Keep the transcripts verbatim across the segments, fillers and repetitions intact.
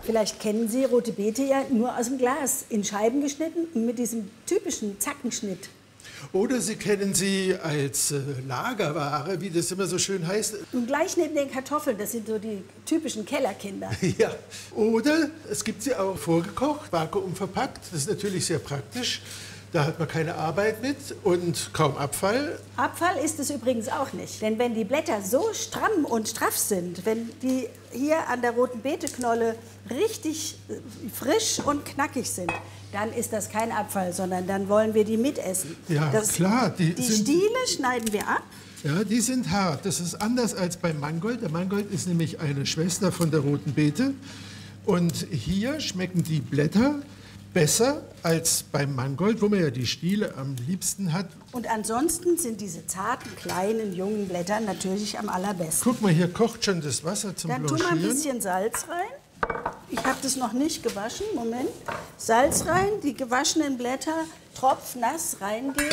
Vielleicht kennen Sie rote Beete ja nur aus dem Glas, in Scheiben geschnitten und mit diesem typischen Zackenschnitt. Oder Sie kennen sie als äh, Lagerware, wie das immer so schön heißt. Und gleich neben den Kartoffeln, das sind so die typischen Kellerkinder. Ja. Oder es gibt sie auch vorgekocht, vakuumverpackt. Das ist natürlich sehr praktisch. Da hat man keine Arbeit mit und kaum Abfall. Abfall ist es übrigens auch nicht. Denn wenn die Blätter so stramm und straff sind, wenn die hier an der roten Beeteknolle richtig frisch und knackig sind, dann ist das kein Abfall, sondern dann wollen wir die mitessen. Ja, das, klar. Die, Die, die sind, Stiele schneiden wir ab. Ja, die sind hart. Das ist anders als beim Mangold. Der Mangold ist nämlich eine Schwester von der roten Beete. Und hier schmecken die Blätter besser als beim Mangold, wo man ja die Stiele am liebsten hat. Und ansonsten sind diese zarten, kleinen, jungen Blätter natürlich am allerbesten. Guck mal, hier kocht schon das Wasser zum Dann tu Blanchieren. mal ein bisschen Salz rein. Ich habe das noch nicht gewaschen. Moment. Salz rein, die gewaschenen Blätter tropfnass reingeben.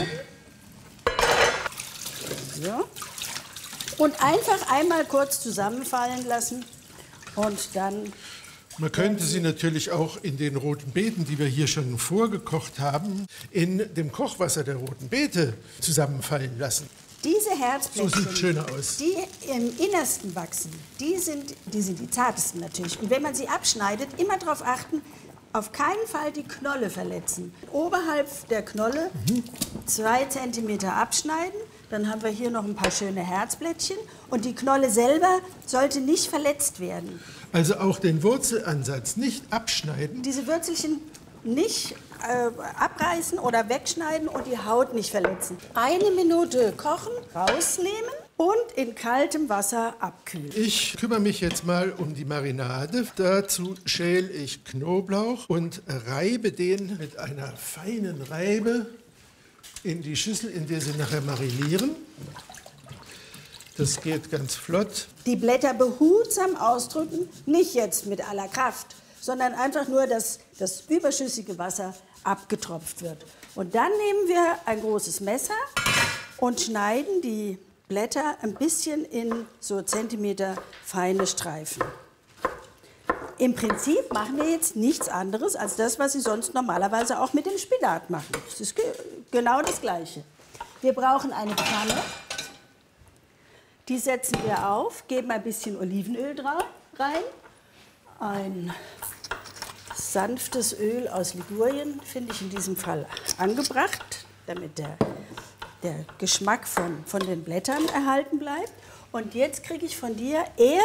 So. Und einfach einmal kurz zusammenfallen lassen. Und dann... Man könnte sie natürlich auch in den roten Beeten, die wir hier schon vorgekocht haben, in dem Kochwasser der roten Beete zusammenfallen lassen. Diese So Herzblättchen, sieht schöner aus. die im Innersten wachsen, die sind, die sind die zartesten natürlich. Und wenn man sie abschneidet, immer darauf achten, auf keinen Fall die Knolle verletzen. Oberhalb der Knolle mhm. zwei Zentimeter abschneiden. Dann haben wir hier noch ein paar schöne Herzblättchen. Und die Knolle selber sollte nicht verletzt werden. Also auch den Wurzelansatz nicht abschneiden. Diese Würzelchen nicht äh, abreißen oder wegschneiden und die Haut nicht verletzen. Eine Minute kochen, rausnehmen und in kaltem Wasser abkühlen. Ich kümmere mich jetzt mal um die Marinade. Dazu schäle ich Knoblauch und reibe den mit einer feinen Reibe in die Schüssel, in der sie nachher marinieren. Das geht ganz flott. Die Blätter behutsam ausdrücken, nicht jetzt mit aller Kraft, sondern einfach nur, dass das überschüssige Wasser abgetropft wird. Und dann nehmen wir ein großes Messer und schneiden die Blätter ein bisschen in so Zentimeter feine Streifen. Im Prinzip machen wir jetzt nichts anderes als das, was Sie sonst normalerweise auch mit dem Spinat machen. Das ist ge genau das Gleiche. Wir brauchen eine Pfanne. Die setzen wir auf, geben ein bisschen Olivenöl drauf, rein. Ein sanftes Öl aus Ligurien finde ich in diesem Fall angebracht, damit der, der Geschmack von, von den Blättern erhalten bleibt. Und jetzt kriege ich von dir eher